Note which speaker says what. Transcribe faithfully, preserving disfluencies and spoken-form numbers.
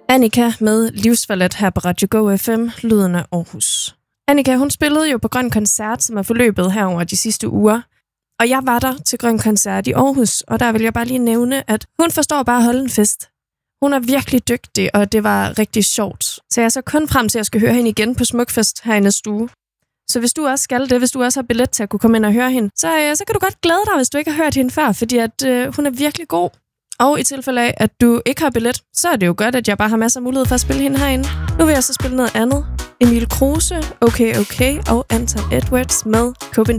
Speaker 1: Annika med Livsforladt her på Radio Go F M, lyden af Aarhus. Annika, hun spillede jo på Grøn Koncert, som er forløbet her over de sidste uger. Og jeg var der til Grøn Koncert i Aarhus, og der vil jeg bare lige nævne, at hun forstår bare at holde en fest. Hun er virkelig dygtig, og det var rigtig sjovt. Så jeg så kun frem til, at jeg skal høre hende igen på Smukfest her i næste uge. Så hvis du også skal det, hvis du også har billet til at kunne komme ind og høre hende, så, øh, så kan du godt glæde dig, hvis du ikke har hørt hende før, fordi at, øh, hun er virkelig god. Og i tilfælde af, at du ikke har billet, så er det jo godt, at jeg bare har masser af mulighed for at spille hende herinde. Nu vil jeg så spille noget andet. Emil Kruse, Okay Okay og Anton Edwards med Copenhagen.